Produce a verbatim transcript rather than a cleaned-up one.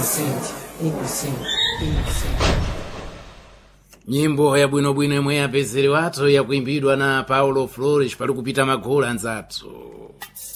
inocente, inocente, inocente. Nyimbo ya bwinobwino imwe yapezere wathu yakuimbidwa na Paulo Flores pali kupita magoli anzathu.